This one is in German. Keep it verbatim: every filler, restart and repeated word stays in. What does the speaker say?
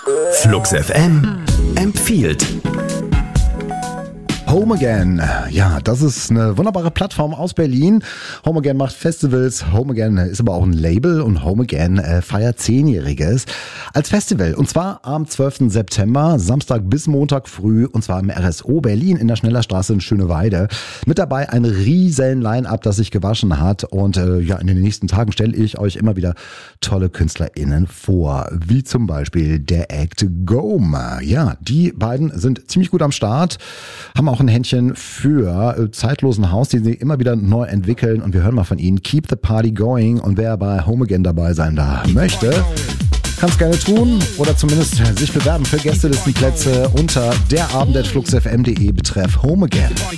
Flux F M empfiehlt. Home Again, ja, das ist eine wunderbare Plattform aus Berlin. Home Again macht Festivals, Home Again ist aber auch ein Label und Home Again äh, feiert Zehnjähriges als Festival. Und zwar am zwölften September, Samstag bis Montag früh, und zwar im R S O Berlin in der Schnellerstraße in Schöneweide. Mit dabei ein riesen Line-Up, das sich gewaschen hat. Und äh, ja, in den nächsten Tagen stelle ich euch immer wieder tolle KünstlerInnen vor, wie zum Beispiel der Act Goma. Ja, die beiden sind ziemlich gut am Start, haben auch ein Händchen für zeitlosen House, die sie immer wieder neu entwickeln, und wir hören mal von ihnen. Keep the Party Going, und wer bei Home Again dabei sein da möchte, kann es gerne tun oder zumindest sich bewerben für Gästelistenplätze unter derabend at fluxfm punkt de betreff Home Again.